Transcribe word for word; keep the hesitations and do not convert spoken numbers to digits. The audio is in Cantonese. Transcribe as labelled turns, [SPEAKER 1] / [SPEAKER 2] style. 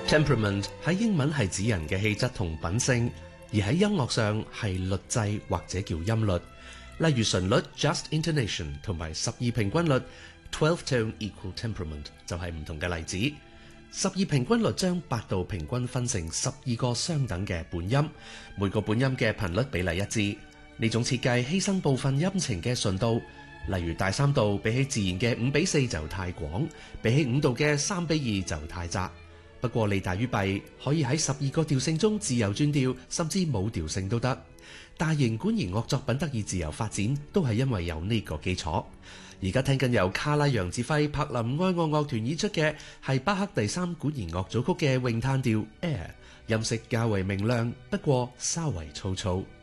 [SPEAKER 1] Temperament 喺英文係指人嘅氣質同品性，而喺音樂上係律制或者叫音律。例如旋律 just intonation 同埋十二平均律 twelve tone equal temperament 就係唔同嘅例子。十二平均律將八度平均分成十二個相等嘅本音，每個本音嘅頻率比例一致。呢種設計犧牲部分音程嘅順度，例如大三度比起自然嘅五比四就太廣，比起五度嘅三比二就太窄。不過利大於弊，可以喺十二個調性中自由轉調，甚至冇調性都得。大型管弦樂作品得以自由發展，都係因為有呢個基礎。而家聽緊由卡拉揚指揮柏林愛樂樂團演出嘅係巴克第三管弦樂組曲嘅詠嘆調 Air， 音色較為明亮，不過稍為粗糙。